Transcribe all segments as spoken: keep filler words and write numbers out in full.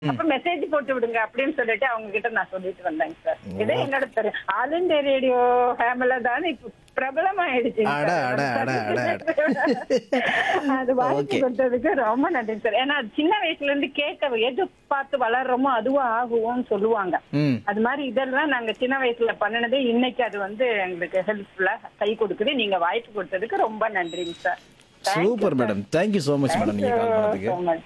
ம். அப்ப மெசேஜ் போட்டு விடுங்க அப்படின்னு சொல்லிட்டு அவங்க கிட்ட நான் சொல்லிட்டு வந்தேங்க சார். இதே ஓ. என்னோட தெரியும் ஆல் இந்தியா ரேடியோ ஃபேமில தானே இப்ப பிரபலமாயிடுச்சு அட, அட, அட, அட, அட. அது வாய்ப்பு Okay. கொடுத்ததுக்கு ரொம்ப நன்றி சார். ஏன்னா அது சின்ன வயசுல இருந்து கேட்க எது பார்த்து வளர்றோமோ அதுவும் ஆகுவோம்னு சொல்லுவாங்க. ம். அது மாதிரி இதெல்லாம் நாங்க சின்ன வயசுல பண்ணினது இன்னைக்கு அது வந்து எங்களுக்கு ஹெல்ப்ஃபுல்லா கை கொடுக்குது. நீங்க வாய்ப்பு கொடுத்ததுக்கு ரொம்ப நன்றிங்க sir. Thank you, super sir. Madam. Thank you so much madam Thank நீங்க கால் you பண்ணதுக்கு. so much.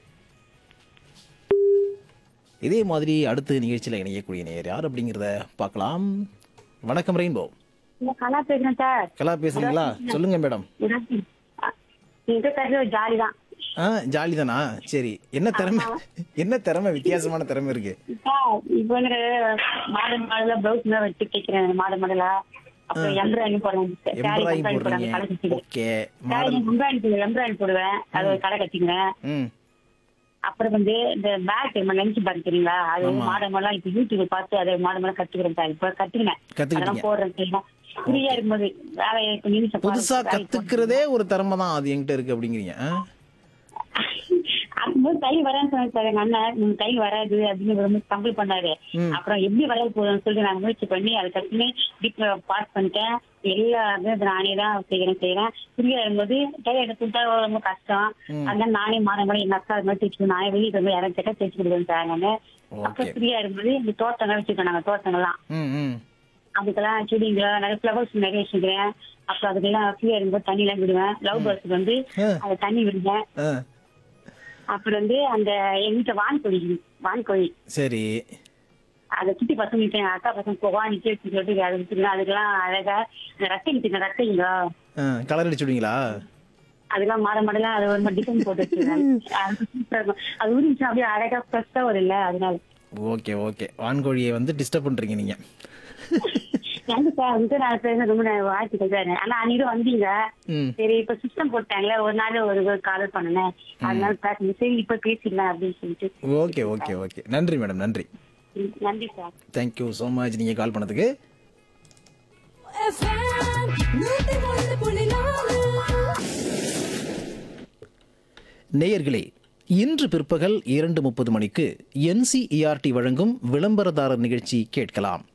இதே மாதிரி அடுத்த நிகழ்ச்சியில் இணையக்கூடிய நேர் யார் அப்படிங்கிறத பார்க்கலாம். வணக்கம் ரெயின்போ. இந்த கலா பேசுறேன் சார். கலா பேசுறீங்களா? சொல்லுங்க மேடம். இந்த பேசுற ஜாலி தான் ஆ ஜாலி தானா? சரி, என்ன திறமை என்ன திறமை வித்தியாசமான திறமை இருக்கு? சார். இப்போ வந்து மாடல் மாடலா பிளவுஸ் எல்லாம் வச்சு தைக்கிறேன். மாடல் மாடலா அப்புறம் எம்ப்ராய்டிங் போடுறேன். எம்ப்ராய்டிங் போடுறீங்க. ஓகே. மாடல். எம்ப்ராய்டிங் எம்ப்ராய்டிங் போடுவேன். அது ஒரு கடை கட்டிக்கிறேன். ம். அப்புறம் வந்து இந்த பேக் லஞ்ச் பேக் தெரியுங்களா, அது ஆமா. மாடல் மாடலாம் இப்ப யூடியூப் பார்த்து அதை மாடல் மாடலாம் கத்துக்கிறேன் சார். இப்ப கத்துக்கினேன். கத்துக்கிட்டீங்க. அதெல்லாம் போடுறேன். ஃப்ரீயா இருக்கும்போது வேலையை இப்ப நிமிஷம் புதுசா கத்துக்கிறதே ஒரு திறமை தான், அது என்கிட்ட இருக்கு அப்படிங்கிறீங்க. ஆ? அதும்போது கை வரான்னு சொன்னாரு சார் எங்க அண்ணன். உங்க கை வராது அப்படின்னு ரொம்ப கம்பல் பண்ணாரு. ம். அப்புறம் எப்படி வர போகுதுன்னு சொல்லிட்டு நான் முயற்சி பண்ணி அதை கட்டுன்னு டிப்ல பாஸ் பண்ணிட்டேன். எல்லாருமே அதை நானே தான் செய்யறேன் செய்யறேன் ஃப்ரீயா இருக்கும்போது கை எடுத்துட்டா ரொம்ப கஷ்டம். ம். அதனால நானே மாற மாதிரி எங்க அக்கா அது மாதிரி தைச்சு நானே வெளியே போய் யாரும் கேட்டா தைச்சு கொடுக்குறேன் சார் நானு. ஓகே. அப்புறம் ஃப்ரீயா இருக்கும்போது இந்த தோட்டங்கள் வச்சுக்கோங்க, நாங்க தோட்டங்கள்லாம் ம். ம். அதுக்கெல்லாம் செடிங்க நிறைய ஃபிளவர்ஸ் நிறைய வச்சுக்கிறேன். அப்புறம் அதுக்கெல்லாம் ஃப்ரீயா இருக்கும்போது தண்ணி எல்லாம் விடுவேன். லவ் பேர்ட்ஸ்க்கு வந்து ஆ. அதை தண்ணி விடுவேன். ஆ. அப்புறம் வந்து அந்த எங்க வீட்டுல வான்கோழி வான்கோழி சரி. அதை சுத்தி பசங்க அக்கா பசங்க வாங்கி சொல்லிட்டு அதை விட்டுருங்க. அதுக்கெல்லாம் அழகா இந்த ரத்தை விட்டுங்க ரத்தைங்க ஆ, கலர் அடிச்சு விடுவீங்களா? அதெல்லாம் மாட மாடலாம் அது ஒரு மாதிரி டிசைன் போட்டு வச்சிருக்கேன். அது சூப்பரா இருக்கும். அது உரிச்சு அப்படியே அழகா ஃப்ரெஷ்ஷா வரும் இல்ல, அதனால ஓகே ஓகே. வான்கோழியை வந்து டிஸ்டர்ப் பண்றீங்க நீங்க. எனக்கு சார் வந்து நான் பேச ரொம்ப வாழ்த்துக்கள் சார். ஆனா அன்னைக்கு வந்தீங்க. ம். சரி இப்ப சிஸ்டம் போட்டாங்களே ஒரு நாள் ஒரு கால் பண்ணினேன். அதனால பேசணும் சரி இப்ப பேசிடலாம் அப்படின்னு சொல்லிட்டு. Okay okay okay. நன்றி மேடம், நன்றி. நன்றி சார். தேங்க்யூ ஸோ மச் நீங்க கால் பண்ணதுக்கு. நேயர்களே, இன்று பிற்பகல் இரண்டு முப்பது மணிக்கு என்சிஇஆர்டி வழங்கும் விளம்பரதாரர் நிகழ்ச்சி கேட்கலாம்.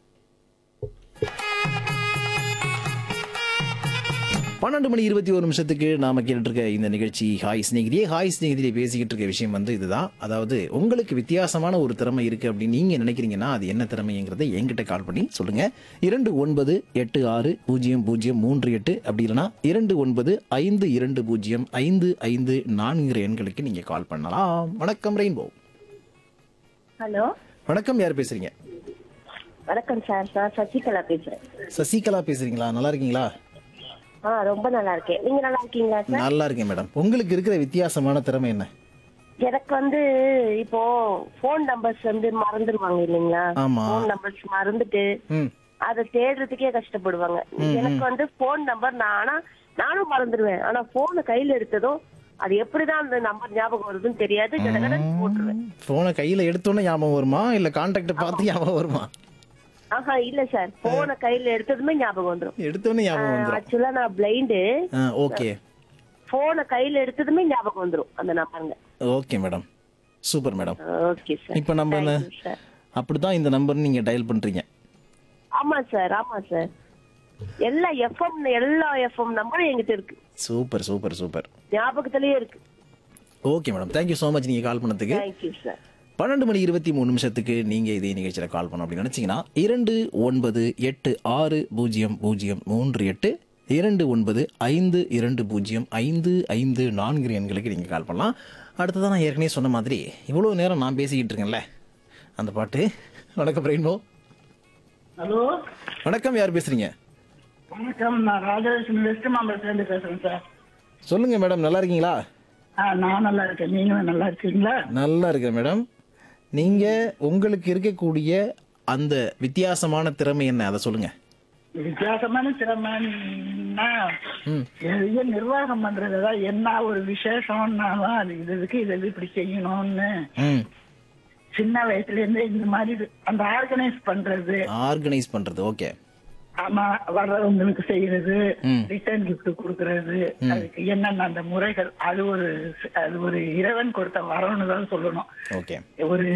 பன்னெண்டு மணி இருபத்தி ஒரு நிமிஷத்துக்கு நாம கேட்டுட்டு இருக்க இந்த நிகழ்ச்சி ஹாய் ஸ்நேகிதியே. ஹாய் ஸ்நேகிதியே பேசிக்கிட்டு இருக்க விஷயம் வந்து இதுதான். அதாவது உங்களுக்கு வித்தியாசமான ஒரு திறமை இருக்கு அப்படின்னு நீங்க நினைக்கிறீங்கன்னா அது என்ன திறமைங்கிறத என்கிட்ட கால் பண்ணி சொல்லுங்க. இரண்டு ஒன்பது எட்டு ஆறு பூஜ்ஜியம் பூஜ்ஜியம் மூன்று எட்டு அப்படி இல்லைன்னா இரண்டு ஒன்பது ஐந்து இரண்டு பூஜ்ஜியம் ஐந்து ஐந்து நான்கு எண்களுக்கு நீங்க கால் பண்ணலாம். வணக்கம் ரெயின்போ. ஹலோ வணக்கம், யார் பேசுறீங்க? வணக்கம் சார். சார் சசிகலா பேசுறேன். சசிகலா பேசுறீங்களா? நல்லா இருக்கீங்களா? ஆ ரொம்ப நல்லா இருக்கேன். நீங்க நல்லா இருக்கீங்களா சார்? நல்லா இருக்கேன் மேடம். உங்களுக்கு இருக்கிற வித்தியாசமான திறமை என்ன? எனக்கு வந்து இப்போ போன் நம்பர்ஸ் வந்து மறந்துடுவாங்க இல்லைங்களா? ஆமா. போன் நம்பர்ஸ் மறந்துட்டு ம். அதை தேடுறதுக்கே கஷ்டப்படுவாங்க. எனக்கு வந்து போன் நம்பர் நான் ஆனா நானும் மறந்துடுவேன். ஆனா போனை கையில எடுத்ததும் அது எப்படிதான் அந்த நம்பர் ஞாபகம் வருதுன்னு தெரியாது. கடகடன்னு போட்டுருவேன். போனை கையில எடுத்தோன்னே ஞாபகம் வருமா இல்ல கான்டாக்ட் பார்த்து ஞாபகம் வருமா? ஆஹா இல்ல சார், போனை கையில எடுத்ததுமே ஞாபகம் வந்துடும். எடுத்தோன்னே ஞாபகம் வந்துரும். ஆக்சுவலா நான் பிளைண்டு. ஓகே போனை கையில எடுத்ததுமே ஞாபகம் வந்துடும் அந்த நம்பருங்க. Okay madam, super madam. Okay sir. இப்போ நம்ம என்ன Thank you, sir. அப்படிதான் இந்த நம்பர் நீங்க டயல் பண்றீங்க. ஆமா சார் ஆமா சார். எல்லா எஃப்எம் எல்லா எஃப்எம் நம்பரும் எங்கிட்ட இருக்கு. Super super super. ஞாபகத்திலேயே இருக்கு. Okay madam, thank you so much நீங்க கால் பண்ணதுக்கு. Thank you sir. பன்னெண்டு மணி இருபத்தி மூணு நிமிஷத்துக்கு நீங்க இதே நிகழ்ச்சியில கால் பண்ணணும் அப்படின்னு நினைச்சீங்கன்னா இரண்டு ஒன்பது எட்டு ஆறு பூஜ்ஜியம் பூஜ்ஜியம் மூன்று எட்டு இரண்டு ஒன்பது ஐந்து இரண்டு பூஜ்ஜியம் ஐந்து ஐந்து நான்கு எண்களுக்கு நீங்க கால் பண்ணலாம். அடுத்ததான் நான் ஏற்கனவே சொன்ன மாதிரி இவ்வளவு நேரம் நான் பேசிக்கிட்டு இருக்கேன்ல அந்த பாட்டு. வணக்கம் ரெயின்போ. ஹலோ வணக்கம், யார் பேசுறீங்க? வணக்கம், நான் ராஜலட்சுமி வெஸ்ட் மாம்பலத்துல பேசுறேன் சார். சொல்லுங்க மேடம், நல்லா இருக்கீங்களா? ஆ நான் நல்லா இருக்கேன். நீங்களும் நல்லா இருக்கீங்களா? நல்லா இருக்கேன் மேடம். நீங்க உங்களுக்கு இருக்கக்கூடிய அந்த வித்தியாசமான திறமை என்ன, அதை சொல்லுங்க. வித்தியாசமான திறமைன்னா ம். எதையோ நிர்வாகம் பண்றதுதான். என்ன ஒரு விசேஷம்னாலும் அது இது இதுக்கு இது இது இப்படி செய்யணும்னு ம். சின்ன வயசுல இருந்து இந்த மாதிரி இது- அந்த ஆர்கனைஸ் பண்றது. ஆர்கனைஸ் பண்றது. ஓகே. ஆமா, வர்றவங்களுக்கு செய்யறது, ம். ரிட்டர்ன் கிஃப்ட் கொடுக்கறது, அதுக்கு என்னென்ன அந்த முறைகள், அது ஒரு அது ஒரு இறைவன் கொடுத்த வரம்னு தான் சொல்லணும். ஓகே. ஒரு